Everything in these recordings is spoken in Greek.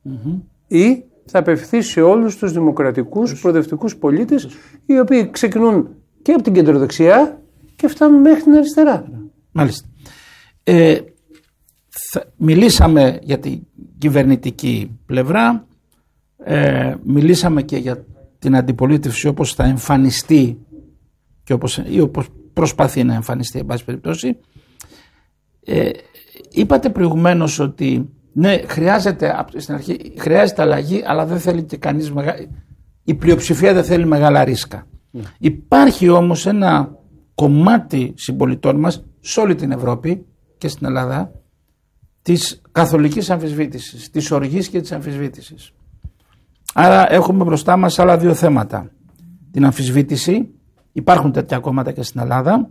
ή θα απευθυνθεί σε όλους τους δημοκρατικούς προοδευτικούς πολίτες, οι οποίοι ξεκινούν και από την κεντροδεξιά και φτάνουν μέχρι την αριστερά. Μάλιστα. Μιλήσαμε για την κυβερνητική πλευρά, μιλήσαμε και για την αντιπολίτευση όπως θα εμφανιστεί και όπως προσπαθεί να εμφανιστεί, εν πάση περιπτώσει. Είπατε προηγουμένως ότι ναι, στην αρχή χρειάζεται αλλαγή, αλλά δεν θέλει και κανείς η πλειοψηφία δεν θέλει μεγάλα ρίσκα. Υπάρχει όμως ένα κομμάτι συμπολιτών μας σε όλη την Ευρώπη και στην Ελλάδα της καθολικής αμφισβήτησης, της οργής και της αμφισβήτησης. Άρα έχουμε μπροστά μας άλλα δύο θέματα. Την αμφισβήτηση, υπάρχουν τέτοια κόμματα και στην Ελλάδα,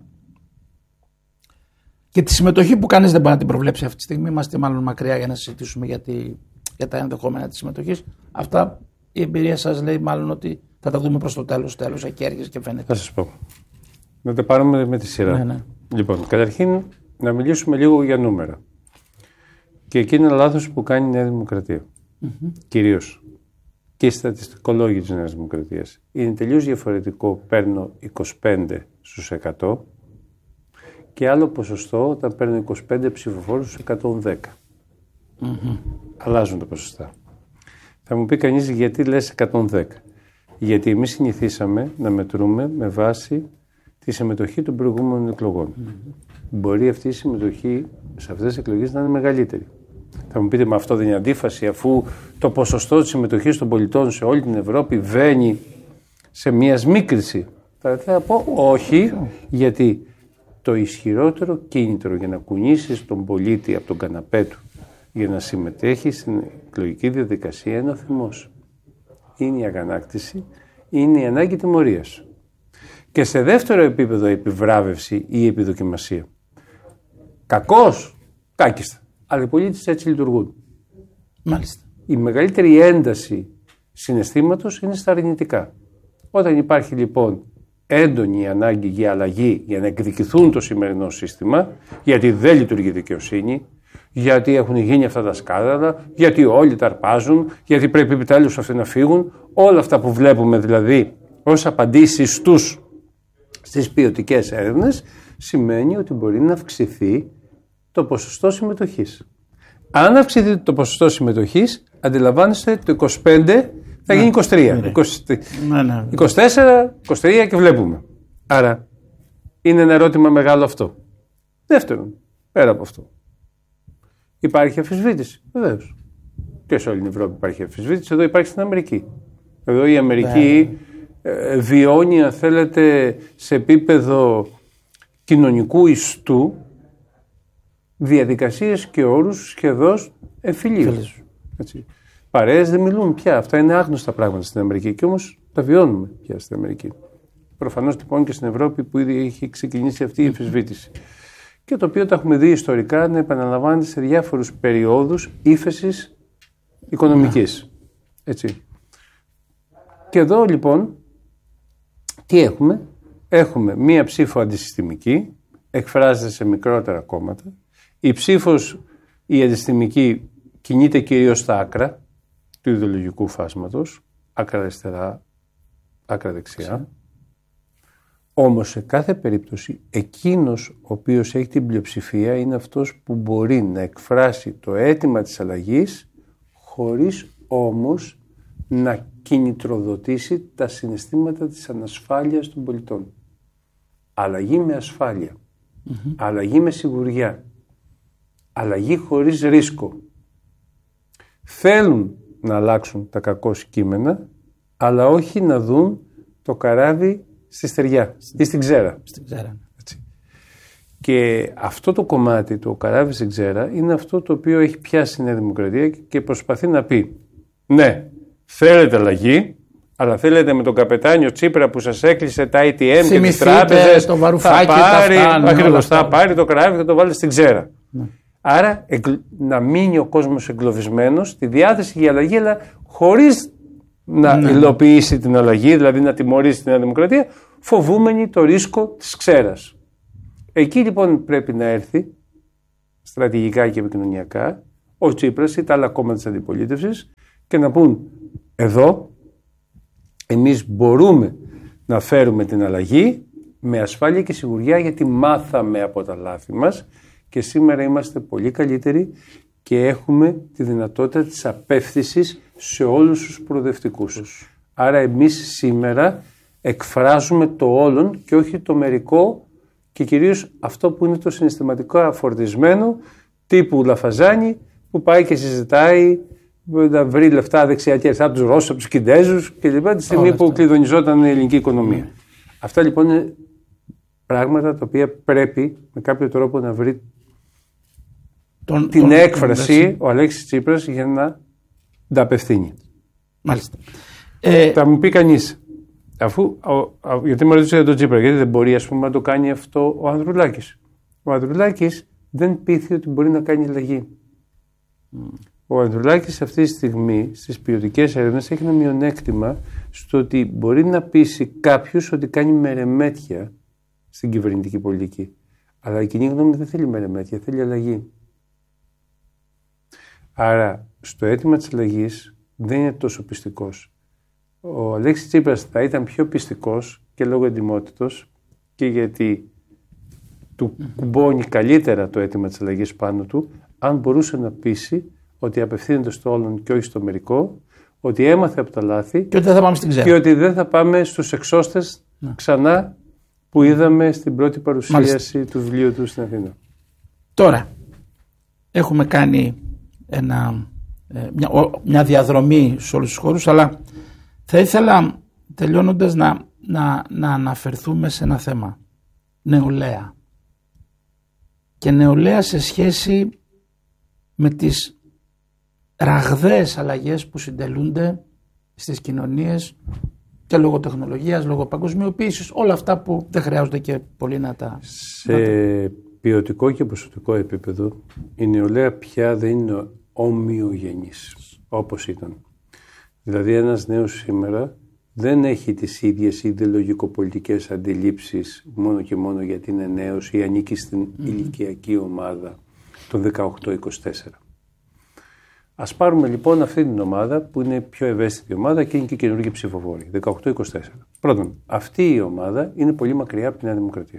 και τη συμμετοχή που κανείς δεν μπορεί να την προβλέψει αυτή τη στιγμή. Είμαστε μάλλον μακριά για να συζητήσουμε για τα ενδεχόμενα της συμμετοχής. Αυτά η εμπειρία σας λέει μάλλον ότι θα τα δούμε προς το τέλος, εκεί έρχεσαι και φαίνεται. Θα σας πω. Να τα πάρουμε με τη σειρά. Ναι. Λοιπόν, καταρχήν να μιλήσουμε λίγο για νούμερα. Και εκεί είναι λάθος που κάνει η Νέα Δημοκρατία. Κυρίως. Και οι στατιστικολόγοι της Νέας Δημοκρατίας. Είναι τελείως διαφορετικό. Παίρνω 25 στους 100 και άλλο ποσοστό όταν παίρνω 25 ψηφοφόρους στους 110. Αλλάζουν τα ποσοστά. Θα μου πει κανείς γιατί λες 110. Γιατί εμείς συνηθίσαμε να μετρούμε με βάση τη συμμετοχή των προηγούμενων εκλογών. Μπορεί αυτή η συμμετοχή σε αυτές τις εκλογές να είναι μεγαλύτερη. Θα μου πείτε, με αυτό δεν είναι αντίφαση, αφού το ποσοστό της συμμετοχής των πολιτών σε όλη την Ευρώπη βαίνει σε μια σμίκριση. Θα πω όχι, γιατί το ισχυρότερο κίνητρο για να κουνήσεις τον πολίτη από τον καναπέ του για να συμμετέχει στην εκλογική διαδικασία είναι ο θυμός. Είναι η αγανάκτηση, είναι η ανάγκη τιμωρίας. Και σε δεύτερο επίπεδο επιβράβευση ή η επιδοκιμασία. Κακός, κάκιστα. Αλλά οι πολίτες έτσι λειτουργούν. Μάλιστα. Η μεγαλύτερη ένταση συναισθήματος είναι στα αρνητικά. Όταν υπάρχει λοιπόν έντονη ανάγκη για αλλαγή, για να εκδικηθούν το σημερινό σύστημα, γιατί δεν λειτουργεί δικαιοσύνη, γιατί έχουν γίνει αυτά τα σκάνδαλα, γιατί όλοι τα αρπάζουν, γιατί πρέπει επιτέλους αυτοί να φύγουν, όλα αυτά που βλέπουμε δηλαδή ως απαντήσεις στις ποιοτικές έρευνες, σημαίνει ότι μπορεί να αυξηθεί το ποσοστό συμμετοχής. Αν αυξηθεί το ποσοστό συμμετοχής, αντιλαμβάνεστε το 25 θα γίνει 23. 24, 23 και βλέπουμε. Άρα είναι ένα ερώτημα μεγάλο αυτό. Δεύτερον, πέρα από αυτό, υπάρχει αμφισβήτηση. Βεβαίως. Και σε όλη την Ευρώπη υπάρχει αμφισβήτηση. Εδώ υπάρχει στην Αμερική. Εδώ η Αμερική βιώνει, αν θέλετε, σε επίπεδο κοινωνικού ιστού διαδικασίες και όρους σχεδόν εμφυλίους. Παρέες δεν μιλούν πια. Αυτά είναι άγνωστα πράγματα στην Αμερική και όμως τα βιώνουμε πια στην Αμερική. Προφανώς λοιπόν και στην Ευρώπη που ήδη έχει ξεκινήσει αυτή η αμφισβήτηση. Και το οποίο το έχουμε δει ιστορικά να επαναλαμβάνεται σε διάφορους περιόδους ύφεσης οικονομικής. Έτσι. Και εδώ λοιπόν τι έχουμε? Έχουμε μία ψήφο αντισυστημική, εκφράζεται σε μικρότερα κόμματα. Η ψήφος η αντισυστημική κινείται κυρίως στα άκρα του ιδεολογικού φάσματος, άκρα αριστερά, άκρα δεξιά. Όμως σε κάθε περίπτωση εκείνος ο οποίος έχει την πλειοψηφία είναι αυτός που μπορεί να εκφράσει το αίτημα της αλλαγής χωρίς όμως να κινητροδοτήσει τα συναισθήματα της ανασφάλειας των πολιτών. Αλλαγή με ασφάλεια, αλλαγή με σιγουριά, αλλαγή χωρίς ρίσκο. Θέλουν να αλλάξουν τα κακώς κείμενα, αλλά όχι να δουν το καράβι στη στεριά ή στην ξέρα. Έτσι. Και αυτό το κομμάτι, το καράβι στην ξέρα, είναι αυτό το οποίο έχει πιάσει η Νέα Δημοκρατία και προσπαθεί να πει ναι, θέλετε αλλαγή, αλλά θέλετε με τον καπετάνιο Τσίπρα που σας έκλεισε τα ATM και τις τράπεζες, θα πάρει το καράβι και θα το βάλει στην ξέρα. Ναι. Άρα να μείνει ο κόσμος εγκλωβισμένος στη διάθεση για αλλαγή, αλλά χωρίς να υλοποιήσει την αλλαγή, δηλαδή να τιμωρήσει τη Νέα Δημοκρατία, φοβούμενη το ρίσκο της ξέρας. Εκεί λοιπόν πρέπει να έρθει στρατηγικά και επικοινωνιακά ο Τσίπρας ή τα άλλα κόμματα της αντιπολίτευσης και να πούν εδώ εμείς μπορούμε να φέρουμε την αλλαγή με ασφάλεια και σιγουριά, γιατί μάθαμε από τα λάθη μας και σήμερα είμαστε πολύ καλύτεροι και έχουμε τη δυνατότητα της απεύθυνσης σε όλους τους προοδευτικούς. Άρα εμείς σήμερα εκφράζουμε το όλον και όχι το μερικό και κυρίως αυτό που είναι το συναισθηματικό φορτισμένο τύπου Λαφαζάνη που πάει και συζητάει να βρει λεφτά δεξιά και αριστερά από τους Ρώσους, από τους Κινέζους κλπ. Τη στιγμή που κλειδονιζόταν η ελληνική οικονομία. Αυτά λοιπόν είναι πράγματα τα οποία πρέπει με κάποιο τρόπο να βρει την έκφραση ο Αλέξης Τσίπρας για να τα απευθύνει. Μάλιστα. Θα μου πει κανείς, γιατί μου ρωτήσατε για τον Τσίπρα, γιατί δεν μπορεί να το κάνει αυτό ο Ανδρουλάκης. Ο Ανδρουλάκης δεν πείθει ότι μπορεί να κάνει αλλαγή. Ο Ανδρουλάκης αυτή τη στιγμή στις ποιοτικές έρευνες έχει ένα μειονέκτημα στο ότι μπορεί να πείσει κάποιους ότι κάνει μερεμέτια στην κυβερνητική πολιτική. Αλλά η κοινή γνώμη δεν θέλει μερεμέτια, θέλει αλλαγή. Άρα στο αίτημα της αλλαγής δεν είναι τόσο πιστικός. Ο Αλέξης Τσίπρας θα ήταν πιο πιστικός και λόγω εντιμότητος και γιατί του κουμπώνει καλύτερα το αίτημα της αλλαγής πάνω του, αν μπορούσε να πείσει ότι απευθύνεται στο όλον και όχι στο μερικό, ότι έμαθε από τα λάθη και ότι δεν θα πάμε στην ξέρα. Και ότι δεν θα πάμε στους εξώστες ξανά που είδαμε στην πρώτη παρουσίαση του βιβλίου του στην Αθήνα. Τώρα, έχουμε κάνει μια διαδρομή σε όλους τους χώρους, αλλά θα ήθελα τελειώνοντας να αναφερθούμε σε ένα θέμα. Νεολαία. Και νεολαία σε σχέση με τις ραγδαίες αλλαγές που συντελούνται στις κοινωνίες και λόγω τεχνολογίας, λόγω παγκοσμιοποίησης, όλα αυτά που δεν χρειάζονται και πολύ να τα... Σε ποιοτικό και ποσοτικό επίπεδο η νεολαία πια δεν είναι ομοιογενής όπως ήταν. Δηλαδή ένας νέος σήμερα δεν έχει τις ίδιες ιδεολογικοπολιτικές αντιλήψεις μόνο και μόνο γιατί είναι νέος ή ανήκει στην ηλικιακή ομάδα των 18-24. Ας πάρουμε λοιπόν αυτή την ομάδα που είναι η πιο ευαίσθητη ομάδα και είναι και καινούργια ψηφοφόροι, 18-24. Πρώτον, αυτή η ομάδα είναι πολύ μακριά από τη Νέα Δημοκρατία.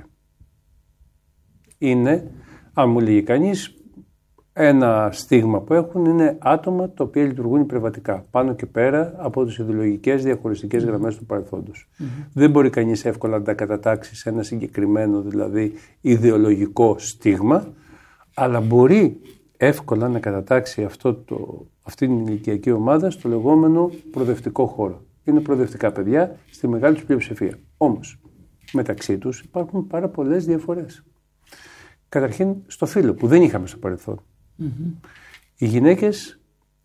Είναι, αν μου λέγει κανείς, ένα στίγμα που έχουν είναι άτομα τα οποία λειτουργούν υπερβατικά, πάνω και πέρα από τις ιδεολογικές διαχωριστικές γραμμές του παρελθόντος. Δεν μπορεί κανείς εύκολα να τα κατατάξει σε ένα συγκεκριμένο δηλαδή ιδεολογικό στίγμα, αλλά μπορεί εύκολα να κατατάξει αυτή την ηλικιακή ομάδα στο λεγόμενο προοδευτικό χώρο. Είναι προοδευτικά παιδιά στη μεγάλη τους πλειοψηφία. Όμως, μεταξύ τους υπάρχουν πάρα πολλές διαφορές. Καταρχήν στο φύλο που δεν είχαμε στο παρελθόν. Οι γυναίκες,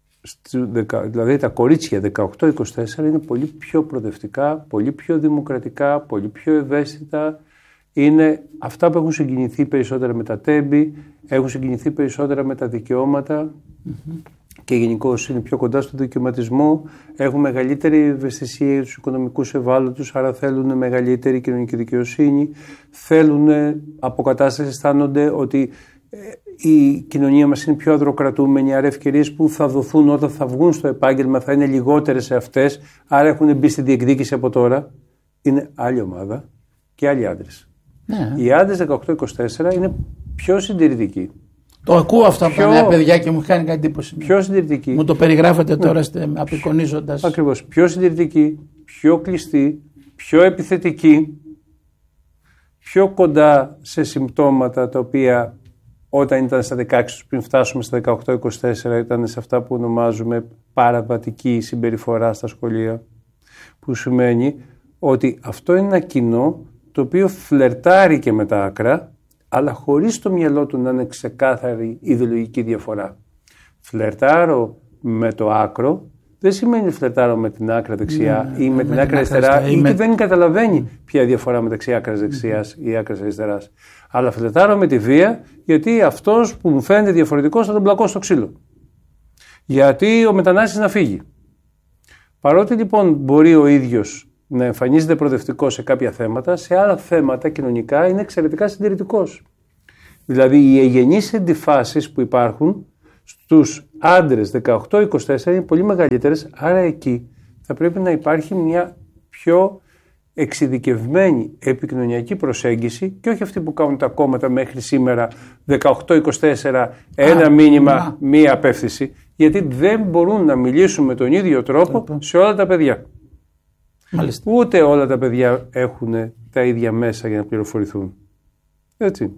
δηλαδή τα κορίτσια 18-24 είναι πολύ πιο προοδευτικά, πολύ πιο δημοκρατικά, πολύ πιο ευαίσθητα. Είναι αυτά που έχουν συγκινηθεί περισσότερα με τα τέμπη, έχουν συγκινηθεί περισσότερα με τα δικαιώματα και γενικώς είναι πιο κοντά στο δικαιωματισμό, έχουν μεγαλύτερη ευαισθησία για τους οικονομικούς ευάλωτους, άρα θέλουν μεγαλύτερη κοινωνική δικαιοσύνη, θέλουν αποκατάσταση, αισθάνονται ότι η κοινωνία μας είναι πιο αδροκρατούμενη, άρα ευκαιρίες που θα δοθούν όταν θα βγουν στο επάγγελμα θα είναι λιγότερες σε αυτές, άρα έχουν μπει στη διεκδίκηση από τώρα. Είναι άλλη ομάδα και άλλοι άντρες. Ναι. Οι άντρες 18-24 είναι πιο συντηρητικοί. Το ακούω αυτό από τα νέα παιδιά και μου κάνει κάτι εντύπωση. Πιο συντηρητικοί. Μου το περιγράφετε τώρα απεικονίζοντας. Ακριβώς. Πιο συντηρητικοί, πιο κλειστοί, πιο επιθετικοί, πιο κοντά σε συμπτώματα τα οποία όταν ήταν στα 16 πριν φτάσουμε στα 18-24 ήταν σε αυτά που ονομάζουμε παραβατική συμπεριφορά στα σχολεία, που σημαίνει ότι αυτό είναι ένα κοινό το οποίο φλερτάρει και με τα άκρα, αλλά χωρίς το μυαλό του να είναι ξεκάθαρη ιδεολογική διαφορά. Φλερτάρω με το άκρο δεν σημαίνει φλερτάρω με την άκρα δεξιά ή με την άκρα αριστερά ή και δεν καταλαβαίνει ποια διαφορά μεταξύ άκρας δεξιάς ή άκρας αριστεράς. Αλλά φλερτάρω με τη βία γιατί αυτός που μου φαίνεται διαφορετικός θα τον πλακώ στο ξύλο. Γιατί ο μετανάστης να φύγει. Παρότι λοιπόν μπορεί ο ίδιος να εμφανίζεται προοδευτικό σε κάποια θέματα, σε άλλα θέματα κοινωνικά είναι εξαιρετικά συντηρητικός. Δηλαδή οι εγγενείς αντιφάσεις που υπάρχουν στους άντρες 18-24 είναι πολύ μεγαλύτερες, άρα εκεί θα πρέπει να υπάρχει μια πιο εξειδικευμένη επικοινωνιακή προσέγγιση και όχι αυτή που κάνουν τα κόμματα μέχρι σήμερα 18-24 ένα μήνυμα, μία απεύθυνση, γιατί δεν μπορούν να μιλήσουν με τον ίδιο τρόπο σε όλα τα παιδιά. Μάλιστα. Ούτε όλα τα παιδιά έχουν τα ίδια μέσα για να πληροφορηθούν. Έτσι.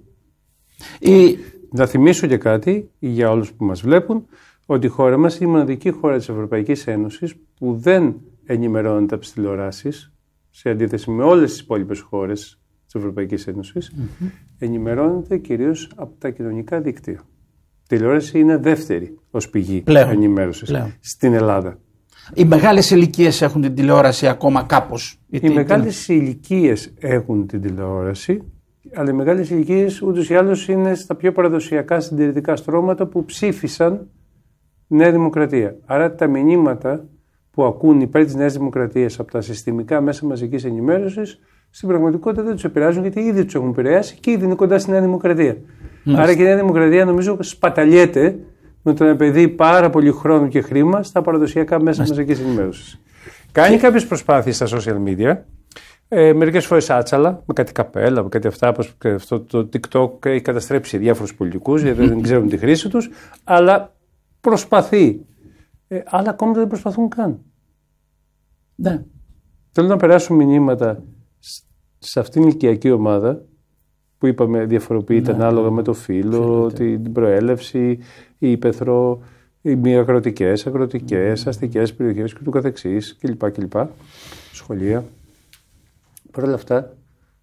Να θυμίσω και κάτι για όλους που μας βλέπουν, ότι η χώρα μας είναι η μοναδική χώρα της Ευρωπαϊκής Ένωσης που δεν ενημερώνεται από τις τηλεοράσεις, σε αντίθεση με όλες τις υπόλοιπες χώρες της Ευρωπαϊκής Ένωσης, ενημερώνεται κυρίως από τα κοινωνικά δίκτυα. Η τηλεόραση είναι δεύτερη ως πηγή ενημέρωσης στην Ελλάδα. Οι μεγάλες ηλικίες έχουν την τηλεόραση ακόμα κάπως. Οι μεγάλες ηλικίες έχουν την τηλεόραση, αλλά οι μεγάλες ηλικίες ούτως ή άλλως είναι στα πιο παραδοσιακά συντηρητικά στρώματα που ψήφισαν Νέα Δημοκρατία. Άρα τα μηνύματα που ακούν υπέρ της Νέας Δημοκρατίας από τα συστημικά μέσα μαζικής ενημέρωσης στην πραγματικότητα δεν τους επηρεάζουν, γιατί ήδη τους έχουν επηρεάσει και ήδη είναι κοντά στη Νέα Δημοκρατία. Άρα και η Νέα Δημοκρατία νομίζω σπαταλιέται με το να επενδύει πάρα πολύ χρόνο και χρήμα στα παραδοσιακά μέσα μαζικής ενημέρωσης. Κάνει κάποιες προσπάθειες στα social media, μερικές φορές άτσαλα, με κάτι καπέλα, με κάτι αυτά, όπως αυτό το TikTok έχει καταστρέψει διάφορους πολιτικούς, γιατί δεν ξέρουν τη χρήση τους, αλλά προσπαθεί. Άλλα κόμματα δεν προσπαθούν καν. Ναι. Θέλω να περάσουν μηνύματα σε αυτήν την ηλικιακή ομάδα που είπαμε διαφοροποιείται ανάλογα με το φύλο, την προέλευση, η ύπαιθρο, οι μη αγροτικές, αστικές περιοχές και του καθεξής κλπ. Σχολεία. Παρ' όλα αυτά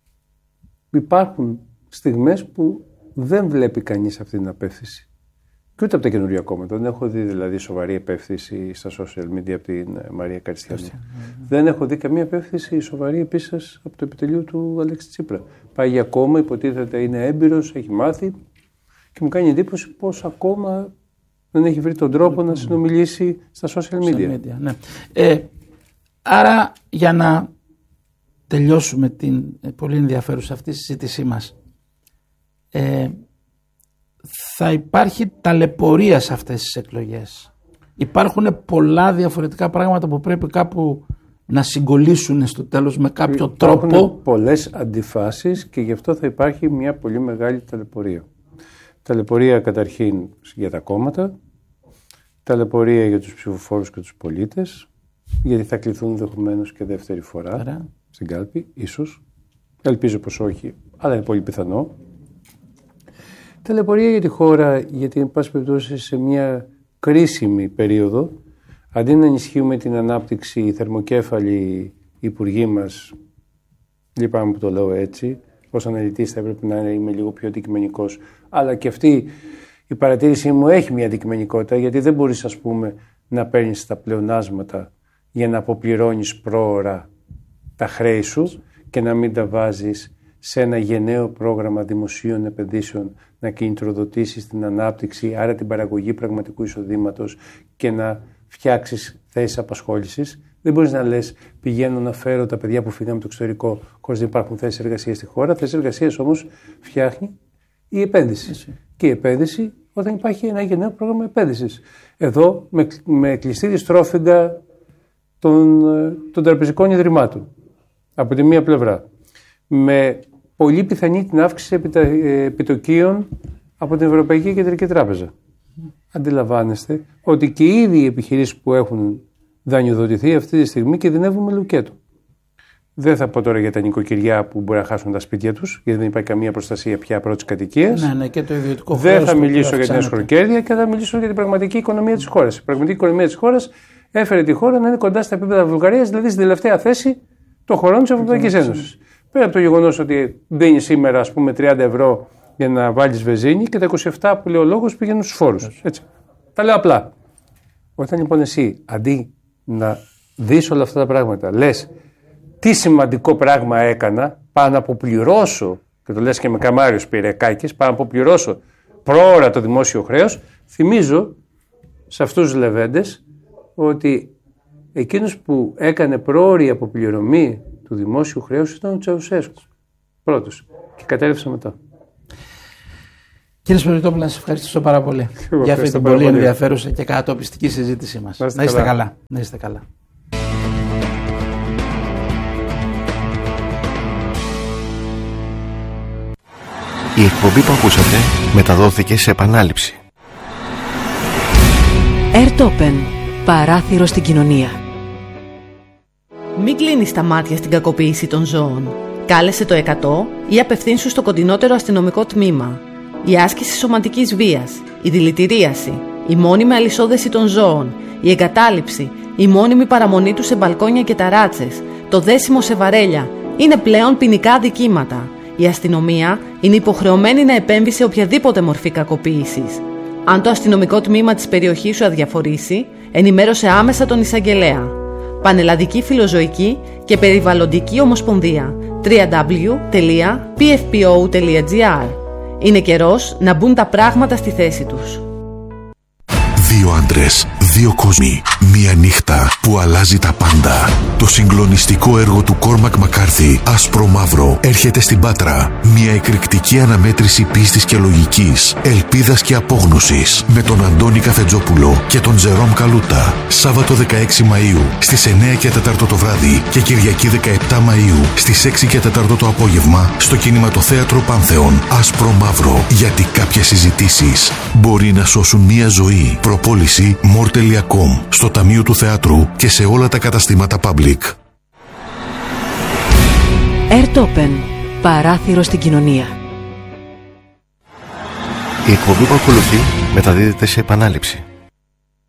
υπάρχουν στιγμές που δεν βλέπει κανείς αυτή την απεύθυνση. Και ούτε από τα καινούργια κόμματα. Δεν έχω δει δηλαδή σοβαρή επεύθυνση στα social media από την Μαρία Καριστιανού. Δεν έχω δει καμία επεύθυνση σοβαρή επίσης από το επιτελείο του Αλέξη Τσίπρα. Πάει για κόμμα, υποτίθεται είναι έμπειρος, έχει μάθει και μου κάνει εντύπωση πως ακόμα δεν έχει βρει τον τρόπο να συνομιλήσει στα social media. Ναι. Άρα για να τελειώσουμε την πολύ ενδιαφέρουσα αυτή συζήτησή μας, θα υπάρχει ταλαιπωρία σε αυτές τις εκλογές. Υπάρχουν πολλά διαφορετικά πράγματα που πρέπει κάπου να συγκολλήσουν στο τέλος με κάποιο τρόπο. Υπάρχουν πολλές αντιφάσεις και γι' αυτό θα υπάρχει μια πολύ μεγάλη ταλαιπωρία. Ταλαιπωρία καταρχήν για τα κόμματα, ταλαιπωρία για τους ψηφοφόρους και τους πολίτες, γιατί θα κληθούν ενδεχομένως και δεύτερη φορά στην κάλπη, ίσως. Ελπίζω πως όχι, αλλά είναι πολύ πιθανό. Ταλαιπωρία για τη χώρα, γιατί εν πάση περιπτώσει σε μια κρίσιμη περίοδο, αντί να ενισχύουμε την ανάπτυξη, οι θερμοκέφαλοι υπουργοί μας, λυπάμαι που το λέω έτσι, ως αναλυτής θα έπρεπε να είμαι λίγο πιο αντικειμενικός, αλλά και αυτή η παρατήρησή μου έχει μια αντικειμενικότητα, γιατί δεν μπορείς, ας πούμε, να παίρνεις τα πλεονάσματα για να αποπληρώνεις πρόωρα τα χρέη σου και να μην τα βάζεις σε ένα γενναίο πρόγραμμα δημοσίων επενδύσεων, να κινητροδοτήσεις την ανάπτυξη, άρα την παραγωγή πραγματικού εισοδήματος και να φτιάξεις θέσεις απασχόλησης. Δεν μπορείς να λες πηγαίνω να φέρω τα παιδιά που φύγαμε από το εξωτερικό χωρίς να υπάρχουν θέσεις εργασίας στη χώρα. Θέσεις εργασίας όμως φτιάχνει η επένδυση. Και η επένδυση όταν υπάρχει ένα γενναίο πρόγραμμα επένδυσης. Εδώ με κλειστή τη στρόφιγγα των τραπεζικών ιδρυμάτων. Από τη μία πλευρά. Με πολύ πιθανή την αύξηση επιτοκίων από την Ευρωπαϊκή Κεντρική Τράπεζα. Αντιλαμβάνεστε ότι και ήδη οι επιχειρήσεις που έχουν δανειοδοτηθεί αυτή τη στιγμή κινδυνεύουν με λουκέτο. Δεν θα πω τώρα για τα νοικοκυριά που μπορεί να χάσουν τα σπίτια τους, γιατί δεν υπάρχει καμία προστασία πια πρώτης κατοικίας. Ναι, και το ιδιωτικό δεν θα μιλήσω για την ασχροκέρδεια και θα μιλήσω για την πραγματική οικονομία της χώρας. Η πραγματική οικονομία της χώρας έφερε τη χώρα να είναι κοντά στα επίπεδα Βουλγαρίας, δηλαδή στην τελευταία θέση των χωρών της Ευρωπαϊκής Ένωσης. Πέρα από το γεγονός ότι δίνει σήμερα, ας πούμε, 30 ευρώ για να βάλεις βενζίνη και τα 27 που λέει ο λόγος πηγαίνουν στους φόρους. Έτσι. Τα λέω απλά. Όταν λοιπόν εσύ αντί να δεις όλα αυτά τα πράγματα, λες τι σημαντικό πράγμα έκανα, πάω να αποπληρώσω, και το λες και με καμάριος Πυρεκάκης, πάω να αποπληρώσω πρόωρα το δημόσιο χρέος, θυμίζω σε αυτούς τους λεβέντες ότι εκείνος που έκανε πρόωρη αποπληρωμή του δημόσιου χρέους ήταν ο Τσαουσέσκου. Πρώτος. Και κατέρευσε μετά. Κύριε Σπυριτόπουλε, να σας ευχαριστήσω πάρα πολύ για αυτή την πολύ ενδιαφέρουσα και κατατοπιστική συζήτησή μας. Να είστε καλά. Να είστε καλά. Η εκπομπή που ακούσατε μεταδόθηκε σε επανάληψη. Airtopen. Παράθυρο στην κοινωνία. Μην κλείνεις τα μάτια στην κακοποίηση των ζώων. Κάλεσε το 100 ή απευθύνσου στο κοντινότερο αστυνομικό τμήμα. Η άσκηση σωματικής βίας, η δηλητηρίαση, η μόνιμη αλυσόδεση των ζώων, η εγκατάλειψη, η μόνιμη παραμονή τους σε μπαλκόνια και ταράτσες, το δέσιμο σε βαρέλια είναι πλέον ποινικά αδικήματα. Η αστυνομία είναι υποχρεωμένη να επέμβει σε οποιαδήποτε μορφή κακοποίησης. Αν το αστυνομικό τμήμα της περιοχής σου αδιαφορήσει, ενημέρωσε άμεσα τον εισαγγελέα. Πανελλαδική Φιλοζωική και Περιβαλλοντική Ομοσπονδία www.pfpo.gr. Είναι καιρός να μπουν τα πράγματα στη θέση τους. Δύο άντρες, δύο κόσμοι, μία νύχτα που αλλάζει τα πάντα. Το συγκλονιστικό έργο του Κόρμακ Μακάρθι, Άσπρο Μαύρο, έρχεται στην Πάτρα. Μία εκρηκτική αναμέτρηση πίστης και λογικής, ελπίδας και απόγνωσης, με τον Αντώνη Καφετζόπουλο και τον Τζερόμ Καλούτα. Σάββατο 16 Μαΐου στις 9 και 4 το βράδυ και Κυριακή 17 Μαΐου στις 6 και 4 το απόγευμα στο Κινηματοθέατρο Πάνθεον. Άσπρο Μαύρο, γιατί κάποιες συζητήσεις μπορεί να σώσουν μία ζωή. Προπόληση more.com, στο Ταμείο του Θεάτρου και σε όλα τα καταστήματα Public. Airtopen. Παράθυρο στην κοινωνία. Η εκπομπή που ακολουθεί μεταδίδεται σε επανάληψη.